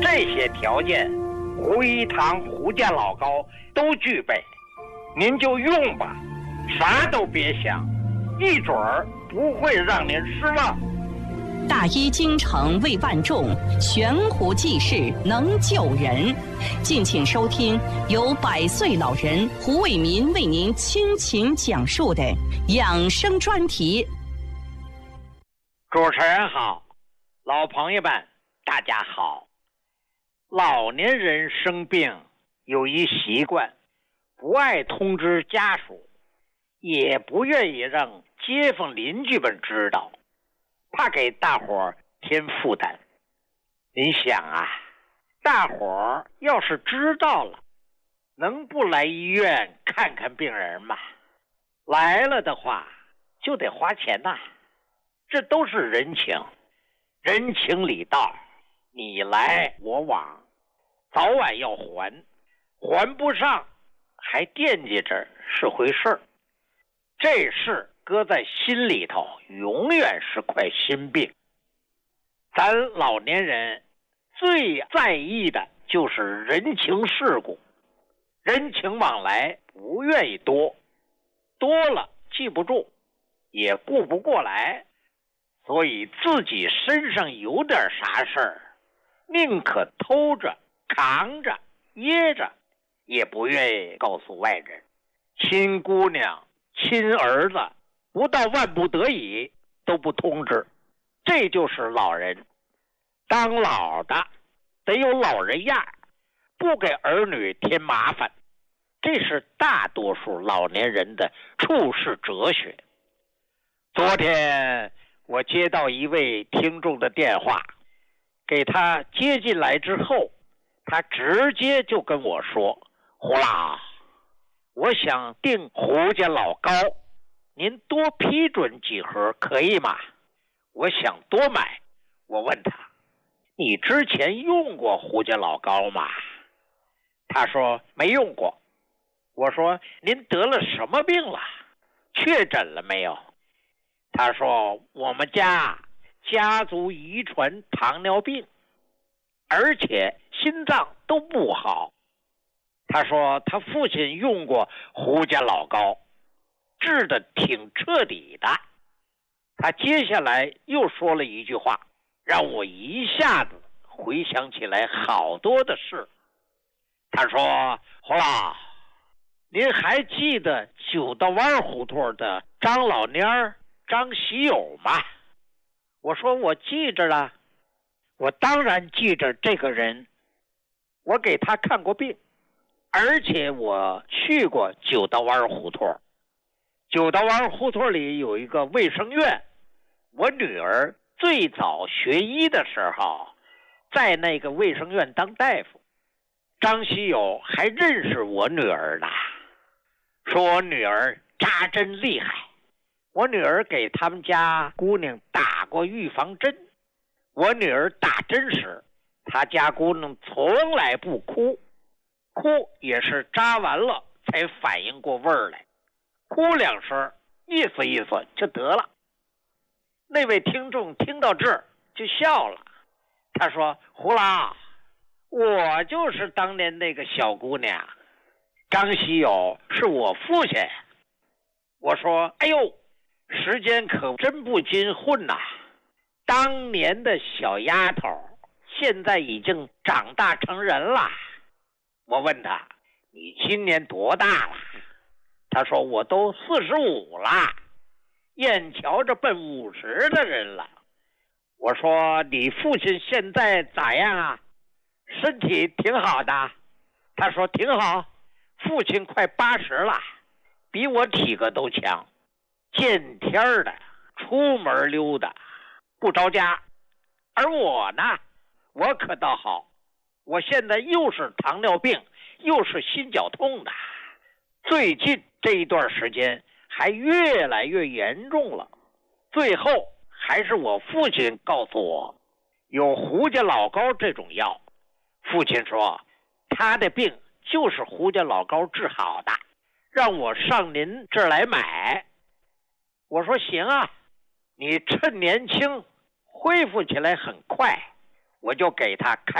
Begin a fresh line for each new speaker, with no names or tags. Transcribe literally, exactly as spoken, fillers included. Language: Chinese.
这些条件，胡一堂、胡家老高都具备，您就用吧，啥都别想，一准儿不会让您失望。
大医精诚为万众，悬壶济世能救人。敬请收听由百岁老人胡伟民为您倾情讲述的养生专题。
主持人好，老朋友们大家好。老年人生病有一习惯，不爱通知家属，也不愿意让街坊邻居们知道，怕给大伙儿添负担。您想啊，大伙儿要是知道了，能不来医院看看病人吗？来了的话就得花钱呐、啊，这都是人情，人情礼道，你来我往，早晚要还，还不上还惦记着是回事儿。这事搁在心里头，永远是块心病。咱老年人最在意的就是人情世故，人情往来不愿意多，多了记不住，也顾不过来，所以自己身上有点啥事儿，宁可偷着、扛着、掖着，也不愿意告诉外人。亲姑娘、亲儿子，不到万不得已都不通知，这就是老人。当老的得有老人样，不给儿女添麻烦，这是大多数老年人的处世哲学。昨天我接到一位听众的电话，给他接进来之后，他直接就跟我说：胡老，我想订胡家老高，您多批准几盒可以吗？我想多买。我问他，你之前用过胡家老高吗？他说没用过。我说您得了什么病了？确诊了没有？他说我们家家族遗传糖尿病，而且心脏都不好。他说他父亲用过胡家老高，治得挺彻底的。他接下来又说了一句话，让我一下子回想起来好多的事。他说胡老，您还记得九道湾胡同的张老蔫儿张喜友吗？我说我记着了，我当然记着这个人，我给他看过病，而且我去过九道湾胡同。九道湾胡同里有一个卫生院，我女儿最早学医的时候在那个卫生院当大夫。张喜友还认识我女儿呢，说我女儿扎针厉害，我女儿给他们家姑娘打过预防针，我女儿打针时，她家姑娘从来不哭，哭也是扎完了才反应过味儿来，哭两声意思意思就得了。那位听众听到这儿就笑了，他说胡老，我就是当年那个小姑娘，张喜友是我父亲。我说哎呦，时间可真不禁混呐，当年的小丫头现在已经长大成人了。我问他你今年多大了？他说我都四十五了，眼瞧着奔五十的人了。我说你父亲现在咋样啊？身体挺好的。他说挺好，父亲快八十了，比我体格都强，见天儿的，出门溜达，不着家。而我呢，我可倒好，我现在又是糖尿病，又是心绞痛的，最近这一段时间还越来越严重了。最后还是我父亲告诉我，有胡家老高这种药。父亲说他的病就是胡家老高治好的，让我上您这儿来买。我说行啊，你趁年轻恢复起来很快，我就给他开